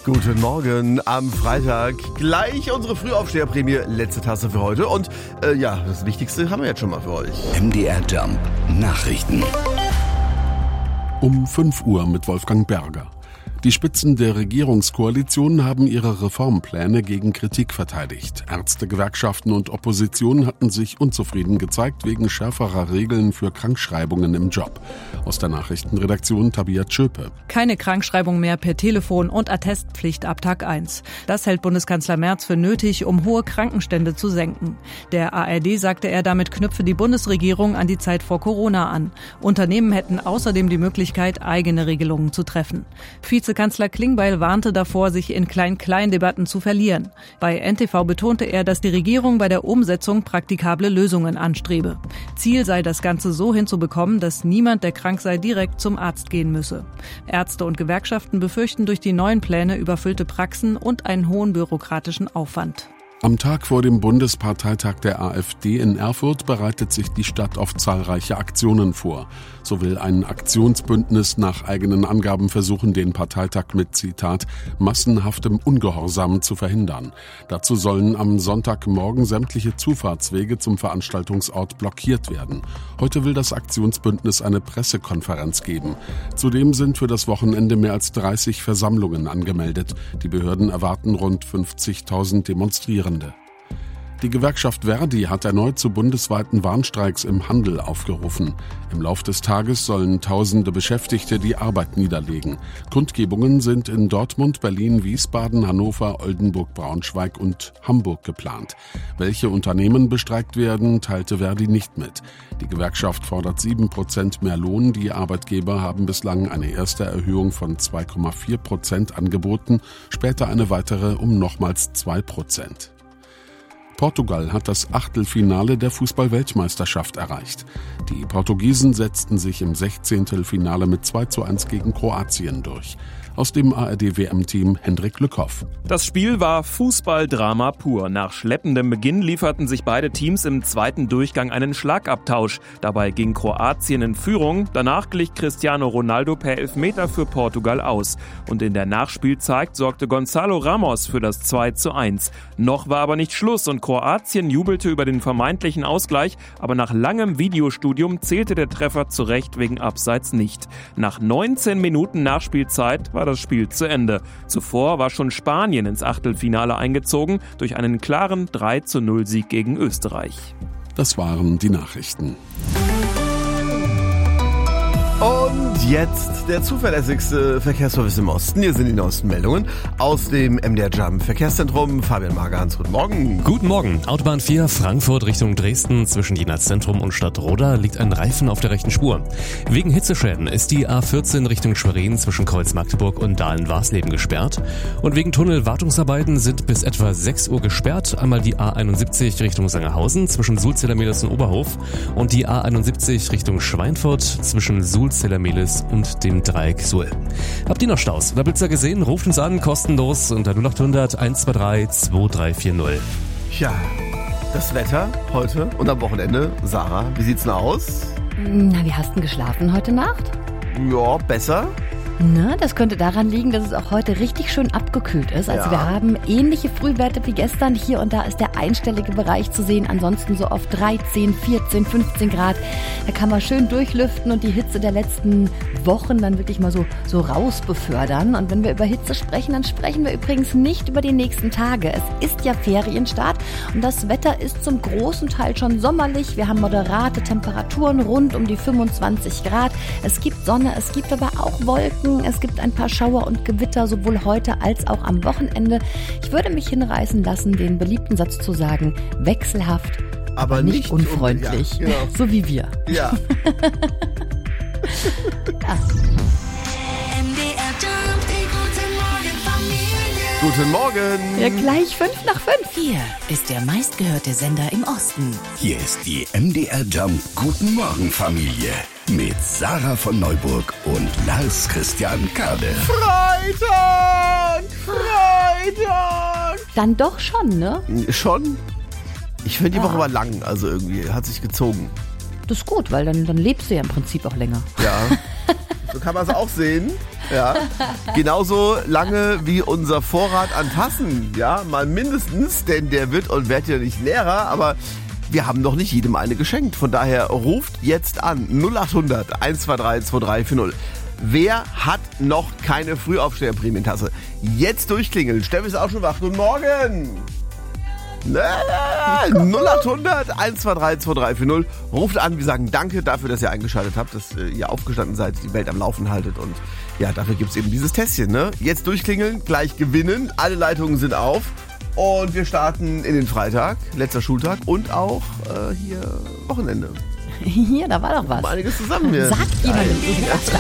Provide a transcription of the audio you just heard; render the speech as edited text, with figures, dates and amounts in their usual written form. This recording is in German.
Guten Morgen am Freitag. Gleich unsere Frühaufsteherprämie, letzte Tasse für heute. Und das Wichtigste haben wir jetzt schon mal für euch. MDR Jump Nachrichten. Um 5 Uhr mit Wolfgang Berger. Die Spitzen der Regierungskoalition haben ihre Reformpläne gegen Kritik verteidigt. Ärzte, Gewerkschaften und Opposition hatten sich unzufrieden gezeigt wegen schärferer Regeln für Krankschreibungen im Job. Aus der Nachrichtenredaktion Tabia Tschöpe. Keine Krankschreibung mehr per Telefon und Attestpflicht ab Tag 1. Das hält Bundeskanzler Merz für nötig, um hohe Krankenstände zu senken. Der ARD sagte er, damit knüpfe die Bundesregierung an die Zeit vor Corona an. Unternehmen hätten außerdem die Möglichkeit, eigene Regelungen zu treffen. Vizekanzler Klingbeil warnte davor, sich in Klein-Klein-Debatten zu verlieren. Bei NTV betonte er, dass die Regierung bei der Umsetzung praktikable Lösungen anstrebe. Ziel sei, das Ganze so hinzubekommen, dass niemand, der krank sei, direkt zum Arzt gehen müsse. Ärzte und Gewerkschaften befürchten durch die neuen Pläne überfüllte Praxen und einen hohen bürokratischen Aufwand. Am Tag vor dem Bundesparteitag der AfD in Erfurt bereitet sich die Stadt auf zahlreiche Aktionen vor. So will ein Aktionsbündnis nach eigenen Angaben versuchen, den Parteitag mit, Zitat, massenhaftem Ungehorsam zu verhindern. Dazu sollen am Sonntagmorgen sämtliche Zufahrtswege zum Veranstaltungsort blockiert werden. Heute will das Aktionsbündnis eine Pressekonferenz geben. Zudem sind für das Wochenende mehr als 30 Versammlungen angemeldet. Die Behörden erwarten rund 50.000 Demonstrierende. Die Gewerkschaft Verdi hat erneut zu bundesweiten Warnstreiks im Handel aufgerufen. Im Lauf des Tages sollen tausende Beschäftigte die Arbeit niederlegen. Kundgebungen sind in Dortmund, Berlin, Wiesbaden, Hannover, Oldenburg, Braunschweig und Hamburg geplant. Welche Unternehmen bestreikt werden, teilte Verdi nicht mit. Die Gewerkschaft fordert 7% mehr Lohn. Die Arbeitgeber haben bislang eine erste Erhöhung von 2,4% angeboten, später eine weitere um nochmals 2%. Portugal hat das Achtelfinale der Fußball-Weltmeisterschaft erreicht. Die Portugiesen setzten sich im 16. Finale mit 2:1 gegen Kroatien durch. Aus dem ARD-WM-Team Hendrik Lückhoff. Das Spiel war Fußballdrama pur. Nach schleppendem Beginn lieferten sich beide Teams im zweiten Durchgang einen Schlagabtausch. Dabei ging Kroatien in Führung. Danach glich Cristiano Ronaldo per Elfmeter für Portugal aus. Und in der Nachspielzeit sorgte Gonzalo Ramos für das 2:1. Noch war aber nicht Schluss und Kroatien jubelte über den vermeintlichen Ausgleich. Aber nach langem Videostudium zählte der Treffer zu Recht wegen Abseits nicht. Nach 19 Minuten Nachspielzeit war das Spiel zu Ende. Zuvor war schon Spanien ins Achtelfinale eingezogen durch einen klaren 3:0 Sieg gegen Österreich. Das waren die Nachrichten. Und jetzt der zuverlässigste Verkehrsservice im Osten. Hier sind die neuesten Meldungen aus dem MDR Jump Verkehrszentrum. Fabian Magerhans, guten Morgen. Guten Morgen. Autobahn 4 Frankfurt Richtung Dresden zwischen Jena Zentrum und Stadtroda liegt ein Reifen auf der rechten Spur. Wegen Hitzeschäden ist die A14 Richtung Schwerin zwischen Kreuz Magdeburg und Dahlen-Warsleben gesperrt. Und wegen Tunnelwartungsarbeiten sind bis etwa 6 Uhr gesperrt. Einmal die A71 Richtung Sangerhausen zwischen Sulziller-Mehlis und Oberhof und die A71 Richtung Schweinfurt zwischen Sulziller-Mehlis und dem Dreieck Suhl. Habt ihr noch Staus oder Blitzer gesehen? Ruft uns an, kostenlos unter 0800 123 2340. Ja, das Wetter heute und am Wochenende. Sarah, wie sieht's denn aus? Na, wie hast du denn geschlafen heute Nacht? Ja, besser. Na, das könnte daran liegen, dass es auch heute richtig schön abgekühlt ist. Also wir haben ähnliche Frühwerte wie gestern. Hier und da ist der einstellige Bereich zu sehen. Ansonsten so auf 13, 14, 15 Grad. Da kann man schön durchlüften und die Hitze der letzten Wochen dann wirklich mal so raus befördern. Und wenn wir über Hitze sprechen, dann sprechen wir übrigens nicht über die nächsten Tage. Es ist ja Ferienstart und das Wetter ist zum großen Teil schon sommerlich. Wir haben moderate Temperaturen rund um die 25 Grad. Es gibt Sonne, es gibt aber auch Wolken. Es gibt ein paar Schauer und Gewitter, sowohl heute als auch am Wochenende. Ich würde mich hinreißen lassen, den beliebten Satz zu sagen, wechselhaft, aber nicht unfreundlich. Ja, genau. So wie wir. Ja. Guten Morgen. Ja, gleich 5 nach 5. Hier ist der meistgehörte Sender im Osten. Hier ist die MDR Jump Guten Morgen Familie mit Sarah von Neuburg und Lars Christian Kade. Freitag! Dann doch schon, ne? Schon? Ich finde die Ja. Woche war lang, also irgendwie hat sich gezogen. Das ist gut, weil dann lebst du ja im Prinzip auch länger. Ja. So kann man es auch sehen. Ja. Genauso lange wie unser Vorrat an Tassen. Ja, mal mindestens, denn der wird ja nicht leerer, aber wir haben noch nicht jedem eine geschenkt. Von daher ruft jetzt an 0800 123 2340. Wer hat noch keine Frühaufsteher-Prämientasse? Jetzt durchklingeln. Steffi ist auch schon wach. Guten Morgen. 0800 123 2340. Ruft an, wir sagen danke dafür, dass ihr eingeschaltet habt, dass ihr aufgestanden seid, die Welt am Laufen haltet und ja, dafür gibt's eben dieses Tässchen, ne? Jetzt durchklingeln, gleich gewinnen, alle Leitungen sind auf und wir starten in den Freitag, letzter Schultag und auch hier Wochenende. Hier, da war doch was. Einiges zusammen hier. Sagt jemand, du